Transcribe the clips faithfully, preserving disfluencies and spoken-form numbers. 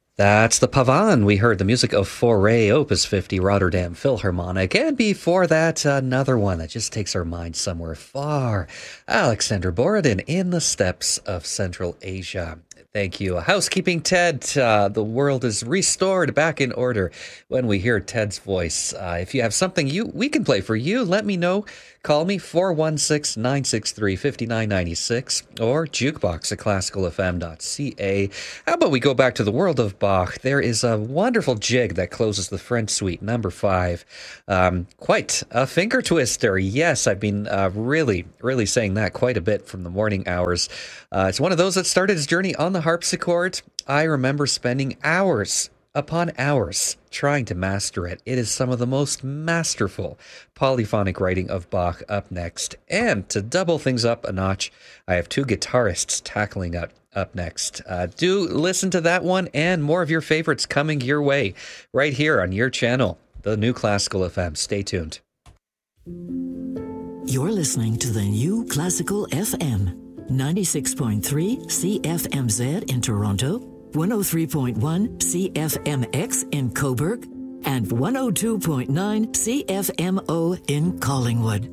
That's the Pavan. We heard the music of Foray, Opus fifty, Rotterdam Philharmonic. And before that, another one that just takes our mind somewhere far. Alexander Borodin, In the Steppes of Central Asia. Thank you. Housekeeping, Ted. Uh, the world is restored, back in order when we hear Ted's voice. Uh, if you have something you we can play for you, let me know. Call me four one six, nine six three, five nine nine six or jukebox at classical f m dot c a. How about we go back to the world of Bach? There is a wonderful jig that closes the French Suite, number five. Um, quite a finger twister. Yes, I've been uh, really, really saying that quite a bit from the morning hours. Uh, it's one of those that started his journey on the harpsichord. I remember spending hours upon hours trying to master it. It is some of the most masterful polyphonic writing of Bach up next. And to double things up a notch, I have two guitarists tackling up, up next. Uh, do listen to that one and more of your favorites coming your way right here on your channel, the New Classical F M. Stay tuned. You're listening to the New Classical F M. ninety-six point three C F M Z in Toronto, one oh three point one C F M X in Cobourg, and one oh two point nine C F M O in Collingwood.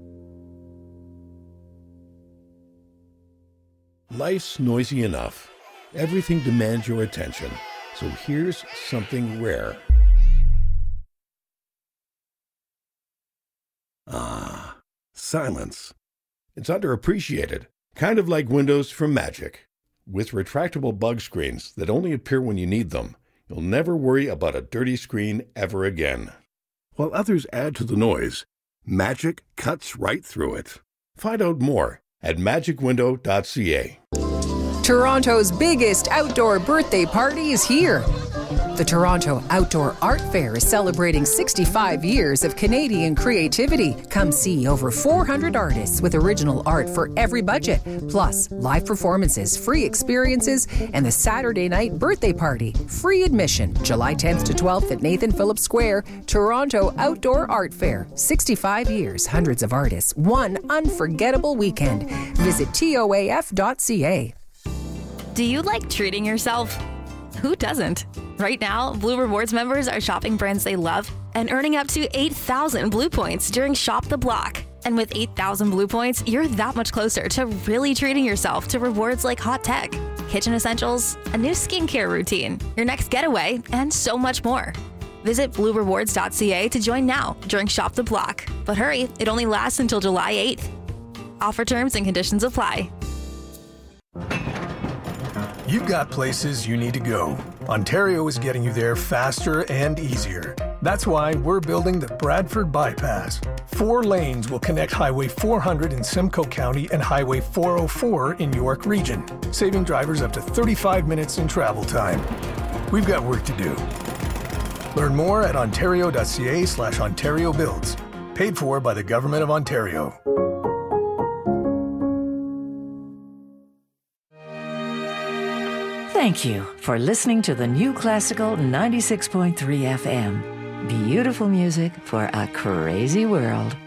Life's noisy enough. Everything demands your attention. So here's something rare. Ah, silence. It's underappreciated. Kind of like Windows from Magic. With retractable bug screens that only appear when you need them, you'll never worry about a dirty screen ever again. While others add to the noise, Magic cuts right through it. Find out more at magic window dot c a. Toronto's biggest outdoor birthday party is here. The Toronto Outdoor Art Fair is celebrating sixty-five years of Canadian creativity. Come see over four hundred artists with original art for every budget, plus live performances, free experiences, and the Saturday night birthday party. Free admission, July tenth to twelfth at Nathan Phillips Square. Toronto Outdoor Art Fair. sixty-five years, hundreds of artists, one unforgettable weekend. Visit T O A F dot c a. Do you like treating yourself? Who doesn't? Right now, Blue Rewards members are shopping brands they love and earning up to eight thousand Blue Points during Shop the Block. And with eight thousand Blue Points, you're that much closer to really treating yourself to rewards like hot tech, kitchen essentials, a new skincare routine, your next getaway, and so much more. Visit blue rewards dot c a to join now during Shop the Block. But hurry, it only lasts until July eighth. Offer terms and conditions apply. You've got places you need to go. Ontario is getting you there faster and easier. That's why we're building the Bradford Bypass. Four lanes will connect Highway four hundred in Simcoe County and Highway four oh four in York Region, saving drivers up to thirty-five minutes in travel time. We've got work to do. Learn more at ontario dot c a slash ontario builds. Paid for by the Government of Ontario. Thank you for listening to the New Classical ninety-six point three F M. Beautiful music for a crazy world.